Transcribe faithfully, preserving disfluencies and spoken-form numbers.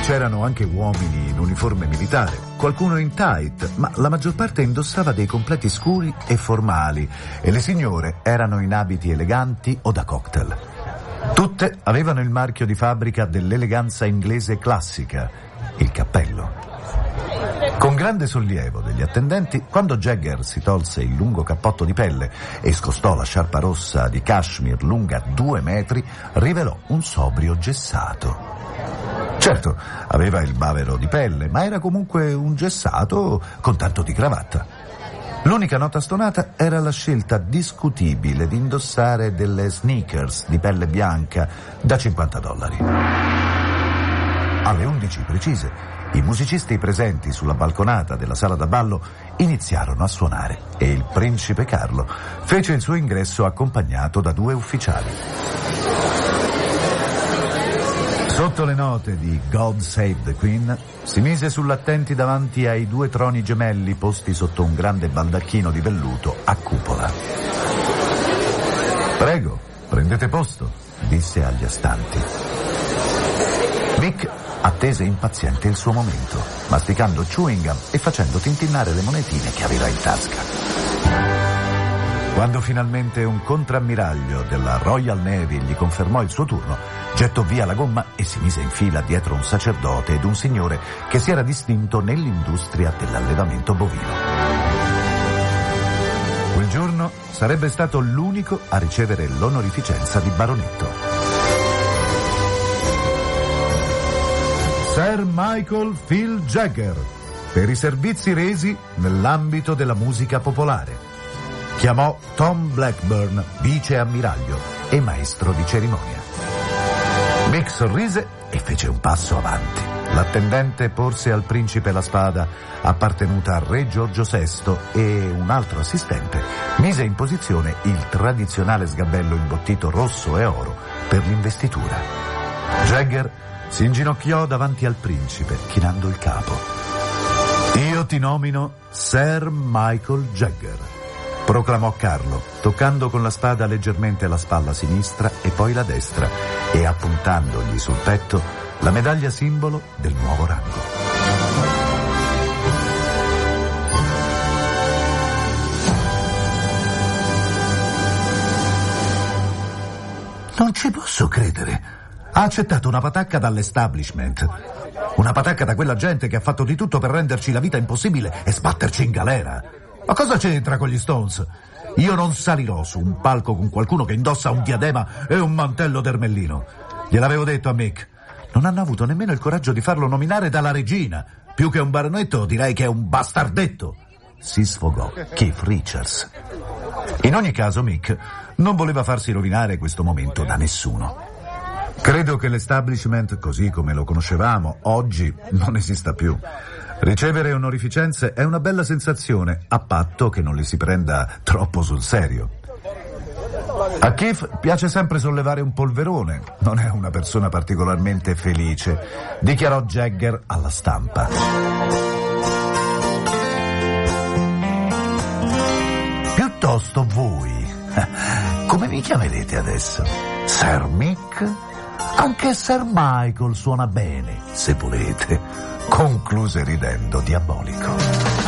C'erano anche uomini in uniforme militare, qualcuno in tight, ma la maggior parte indossava dei completi scuri e formali e le signore erano in abiti eleganti o da cocktail. Tutte avevano il marchio di fabbrica dell'eleganza inglese classica, il cappello. Con grande sollievo degli attendenti, quando Jagger si tolse il lungo cappotto di pelle e scostò la sciarpa rossa di cashmere lunga due metri, rivelò un sobrio gessato. Certo, aveva il bavero di pelle, ma era comunque un gessato con tanto di cravatta. L'unica nota stonata era la scelta discutibile di indossare delle sneakers di pelle bianca da cinquanta dollari. Alle undici precise, i musicisti presenti sulla balconata della sala da ballo iniziarono a suonare e il principe Carlo fece il suo ingresso accompagnato da due ufficiali. Sotto le note di God Save the Queen, si mise sull'attenti davanti ai due troni gemelli posti sotto un grande baldacchino di velluto a cupola. «Prego, prendete posto», disse agli astanti. Mick attese impaziente il suo momento, masticando chewing gum e facendo tintinnare le monetine che aveva in tasca. Quando finalmente un contrammiraglio della Royal Navy gli confermò il suo turno, gettò via la gomma e si mise in fila dietro un sacerdote ed un signore che si era distinto nell'industria dell'allevamento bovino. Quel giorno sarebbe stato l'unico a ricevere l'onorificenza di baronetto. Sir Michael Phil Jagger, per i servizi resi nell'ambito della musica popolare. Chiamò Tom Blackburn, vice ammiraglio e maestro di cerimonia. Mick sorrise e fece un passo avanti. L'attendente porse al principe la spada appartenuta al re Giorgio sesto e un altro assistente mise in posizione il tradizionale sgabello imbottito rosso e oro per l'investitura. Jagger si inginocchiò davanti al principe, chinando il capo. «Io ti nomino Sir Michael Jagger», proclamò Carlo, toccando con la spada leggermente la spalla sinistra e poi la destra e appuntandogli sul petto la medaglia simbolo del nuovo rango. Non ci posso credere. Ha accettato una patacca dall'establishment. Una patacca da quella gente che ha fatto di tutto per renderci la vita impossibile e sbatterci in galera. Ma cosa c'entra con gli Stones? Io non salirò su un palco con qualcuno che indossa un diadema e un mantello d'ermellino. Gliel'avevo detto a Mick. Non hanno avuto nemmeno il coraggio di farlo nominare dalla regina. Più che un baronetto direi che è un bastardetto. Si sfogò Keith Richards. In ogni caso Mick non voleva farsi rovinare questo momento da nessuno. Credo che l'establishment, così come lo conoscevamo, oggi non esista più. Ricevere onorificenze è una bella sensazione, a patto che non li si prenda troppo sul serio. A Keith piace sempre sollevare un polverone, non è una persona particolarmente felice, dichiarò Jagger alla stampa. Piuttosto voi, come vi chiamerete adesso? Sir Mick? Anche Sir Michael suona bene, se volete, concluse ridendo diabolico.